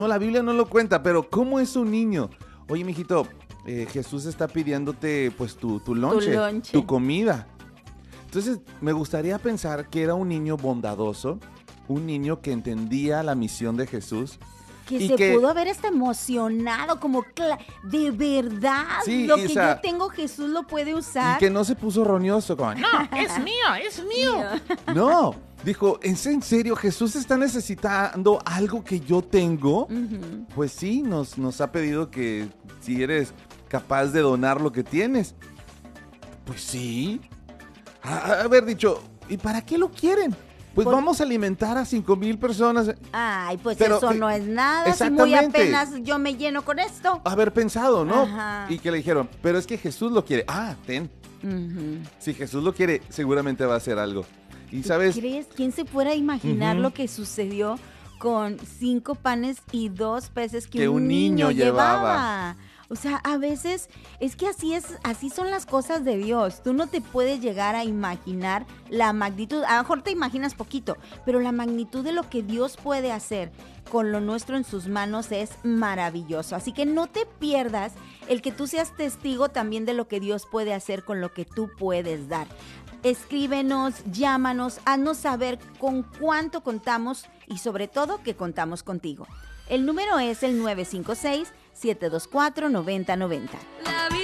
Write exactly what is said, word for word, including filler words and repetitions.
No, la Biblia no lo cuenta, pero ¿cómo es un niño? Oye, mijito, eh, Jesús está pidiéndote pues tu, tu lonche, Tu lonche. tu comida. Entonces, me gustaría pensar que era un niño bondadoso, un niño que entendía la misión de Jesús. Que y se que- pudo haber hasta emocionado, como, cla- de verdad, Sí, lo y, que o sea, yo tengo Jesús lo puede Y usar. que no se puso roñoso, como, no, Es mío, es mío. no. Dijo, ¿es en serio? ¿Jesús está necesitando algo que yo tengo? Ujú. Pues sí, nos, nos ha pedido que si eres capaz de donar lo que tienes. Pues sí. A- haber dicho, ¿y para qué lo quieren? Pues Por- vamos a alimentar a cinco mil personas. Ay, pues Pero, eso eh, no es nada, si muy exactamente. apenas yo me lleno con esto. Haber pensado, ¿no? Ajá. Y que le dijeron, pero es que Jesús lo quiere. Ah, ten. Ujú. Si Jesús lo quiere, seguramente va a hacer algo. Y ¿Tú sabes, crees? ¿Quién se fuera a imaginar Ujú. lo que sucedió con cinco panes y dos peces que, Que un niño llevaba? O sea, a veces es que así es, así son las cosas de Dios. Tú no te puedes llegar a imaginar la magnitud. A lo mejor te imaginas poquito, pero la magnitud de lo que Dios puede hacer con lo nuestro en sus manos es maravilloso. Así que no te pierdas el que tú seas testigo también de lo que Dios puede hacer con lo que tú puedes dar. Escríbenos, llámanos, haznos saber con cuánto contamos y sobre todo que contamos contigo. El número es el nueve cinco seis, siete dos cuatro, nueve cero nueve cero.